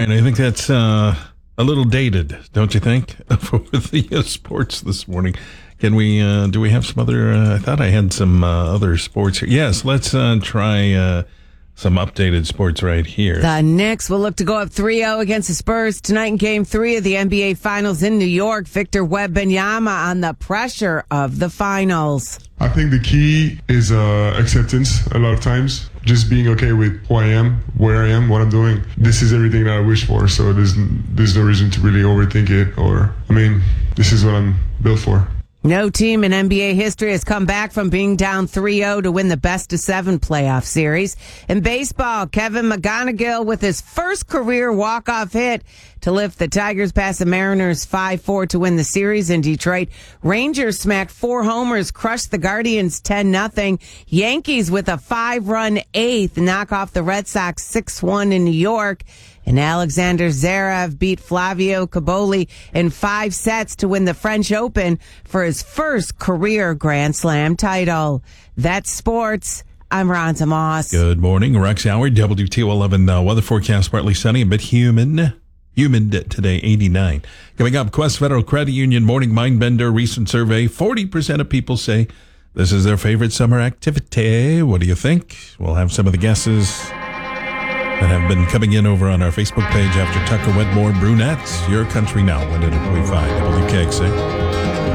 right, I think that's a little dated, don't you think, for the sports this morning? Can we, do we have some other, I thought I had some other sports here. Yes, let's try some updated sports right here. The Knicks will look to go up 3-0 against the Spurs tonight in Game 3 of the NBA Finals in New York. Victor Wembanyama on the pressure of the finals. I think the key is acceptance a lot of times. Just being okay with who I am, where I am, what I'm doing. This is everything that I wish for, so there's no reason to really overthink it. This is what I'm built for. No team in NBA history has come back from being down 3-0 to win the best-of-7 playoff series. In baseball, Kevin McGonigal with his first career walk-off hit to lift the Tigers past the Mariners 5-4 to win the series in Detroit. Rangers smacked 4 homers, crushed the Guardians 10-0. Yankees with a 5-run eighth knock off the Red Sox 6-1 in New York. And Alexander Zverev beat Flavio Cobolli in 5 sets to win the French Open for his first career Grand Slam title. That's sports. I'm Ronza Moss. Good morning. Rex Howard, WTO11 weather forecast, partly sunny, a bit humid today, 89. Coming up, Quest Federal Credit Union Morning Mindbender recent survey. 40% of people say this is their favorite summer activity. What do you think? We'll have some of the guesses that have been coming in over on our Facebook page after Tucker Wedmore Brunettes. Your Country Now, 100.5 WKXA.